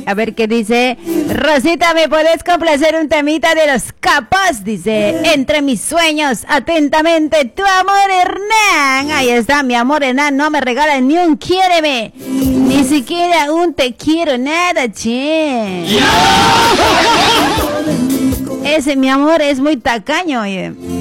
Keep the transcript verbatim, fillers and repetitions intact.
A ver qué dice. Rosita, ¿me puedes complacer un temita de Los Capos? Dice, entre mis sueños, atentamente, tu amor Hernán. Ahí está, mi amor Hernán, no me regala ni un quiéreme. Ni siquiera un te quiero, nada, che. Ese, mi amor, es muy tacaño, oye.